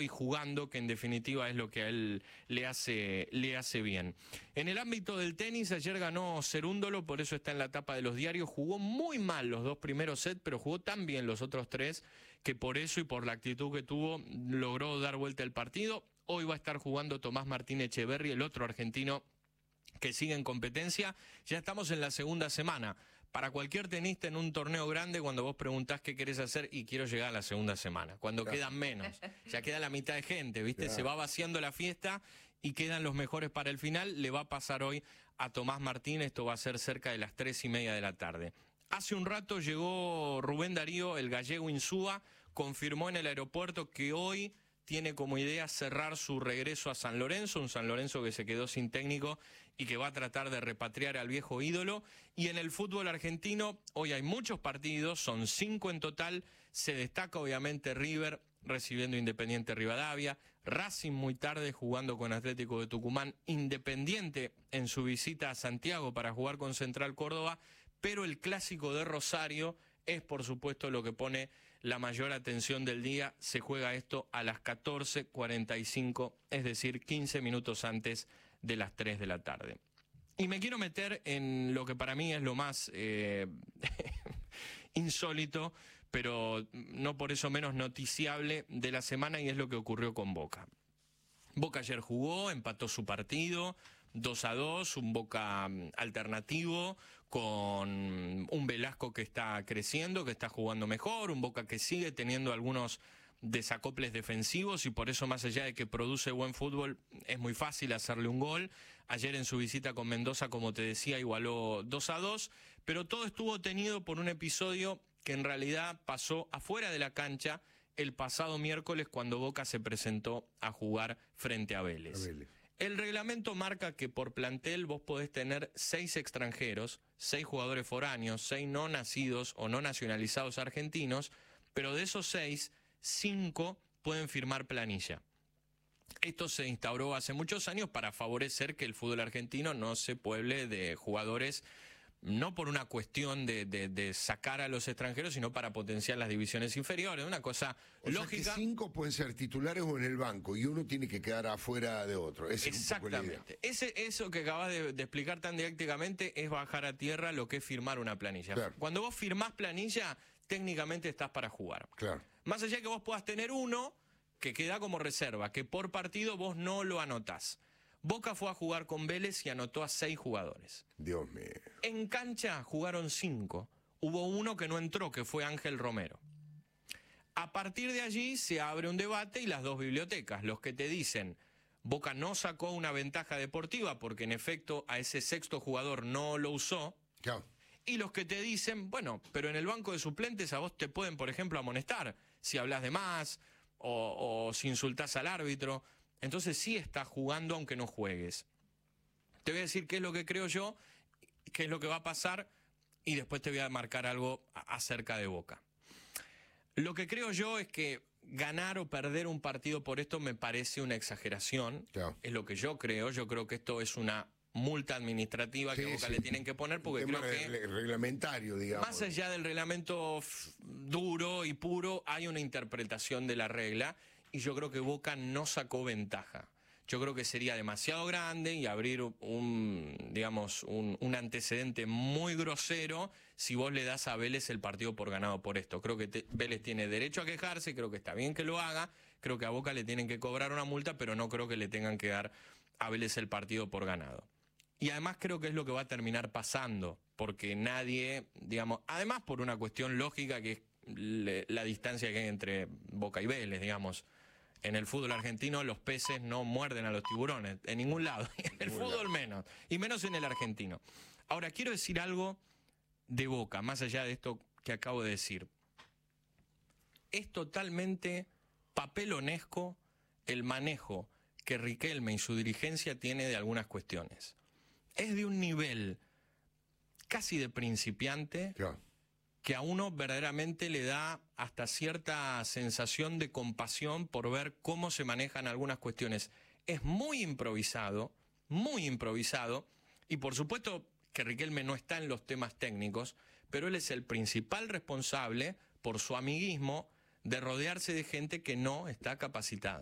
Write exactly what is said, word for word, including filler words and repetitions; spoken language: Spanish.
y jugando, que en definitiva es lo que a él le hace, le hace bien. En el ámbito del tenis, ayer ganó Cerúndolo, por eso está en la tapa de los diarios. Jugó muy mal los dos primeros sets, pero jugó tan bien los otros tres que por eso y por la actitud que tuvo logró dar vuelta el partido. Hoy va a estar jugando Tomás Martín Echeverry, el otro argentino que sigue en competencia. Ya estamos en la segunda semana. Para cualquier tenista en un torneo grande, cuando vos preguntás qué querés hacer, y quiero llegar a la segunda semana, cuando claro. quedan menos, ya queda la mitad de gente, ¿viste? Claro. Se va vaciando la fiesta y quedan los mejores para el final. Le va a pasar hoy a Tomás Martín, esto va a ser cerca de las tres y media de la tarde. Hace un rato llegó Rubén Darío, el gallego Insúa, confirmó en el aeropuerto que hoy tiene como idea cerrar su regreso a San Lorenzo, un San Lorenzo que se quedó sin técnico y que va a tratar de repatriar al viejo ídolo. Y en el fútbol argentino, hoy hay muchos partidos, son cinco en total. Se destaca obviamente River recibiendo Independiente Rivadavia, Racing muy tarde jugando con Atlético de Tucumán, Independiente en su visita a Santiago para jugar con Central Córdoba, pero el clásico de Rosario es por supuesto lo que pone la mayor atención del día. Se juega esto a las catorce cuarenta y cinco, es decir, quince minutos antes de las tres de la tarde. Y me quiero meter en lo que para mí es lo más eh, insólito, pero no por eso menos noticiable de la semana, y es lo que ocurrió con Boca. Boca ayer jugó, empató su partido dos a dos, un Boca alternativo con un Velasco que está creciendo, que está jugando mejor, un Boca que sigue teniendo algunos desacoples defensivos y por eso, más allá de que produce buen fútbol, es muy fácil hacerle un gol. Ayer en su visita con Mendoza, como te decía, igualó dos a dos, pero todo estuvo tenido por un episodio que en realidad pasó afuera de la cancha el pasado miércoles cuando Boca se presentó a jugar frente a Vélez. A Vélez. El reglamento marca que por plantel vos podés tener seis extranjeros, seis jugadores foráneos, seis no nacidos o no nacionalizados argentinos, pero de esos seis, cinco pueden firmar planilla. Esto se instauró hace muchos años para favorecer que el fútbol argentino no se pueble de jugadores, no por una cuestión de, de, de sacar a los extranjeros, sino para potenciar las divisiones inferiores. Una cosa o lógica. Sea que cinco pueden ser titulares o en el banco y uno tiene que quedar afuera de otro. Esa Exactamente. Es Ese, eso que acabas de, de explicar tan didácticamente es bajar a tierra lo que es firmar una planilla. Claro. Cuando vos firmás planilla, técnicamente estás para jugar. Claro. Más allá de que vos puedas tener uno que queda como reserva, que por partido vos no lo anotás. Boca fue a jugar con Vélez y anotó a seis jugadores. Dios mío. En cancha jugaron cinco. Hubo uno que no entró, que fue Ángel Romero. A partir de allí se abre un debate y las dos bibliotecas. Los que te dicen, Boca no sacó una ventaja deportiva porque en efecto a ese sexto jugador no lo usó. Claro. Y los que te dicen, bueno, pero en el banco de suplentes a vos te pueden, por ejemplo, amonestar si hablas de más o, o si insultás al árbitro. Entonces sí estás jugando aunque no juegues. Te voy a decir qué es lo que creo yo, qué es lo que va a pasar y después te voy a marcar algo acerca de Boca. Lo que creo yo es que ganar o perder un partido por esto me parece una exageración. Claro. Es lo que yo creo. Yo creo que esto es una multa administrativa sí, que a Boca sí. le tienen que poner porque creo que reglamentario, digamos. Más allá del reglamento duro y puro, hay una interpretación de la regla. Y yo creo que Boca no sacó ventaja. Yo creo que sería demasiado grande y abrir un, digamos, un, un antecedente muy grosero si vos le das a Vélez el partido por ganado por esto. Creo que te, Vélez tiene derecho a quejarse, creo que está bien que lo haga, creo que a Boca le tienen que cobrar una multa, pero no creo que le tengan que dar a Vélez el partido por ganado. Y además creo que es lo que va a terminar pasando, porque nadie, digamos, además por una cuestión lógica que es le, la distancia que hay entre Boca y Vélez, digamos. En el fútbol argentino los peces no muerden a los tiburones, en ningún lado, en el fútbol menos, y menos en el argentino. Ahora, quiero decir algo de Boca, más allá de esto que acabo de decir. Es totalmente papelonesco el manejo que Riquelme y su dirigencia tiene de algunas cuestiones. Es de un nivel casi de principiante... Claro. Que a uno verdaderamente le da hasta cierta sensación de compasión por ver cómo se manejan algunas cuestiones. Es muy improvisado, muy improvisado, y por supuesto que Riquelme no está en los temas técnicos, pero él es el principal responsable, por su amiguismo, de rodearse de gente que no está capacitada.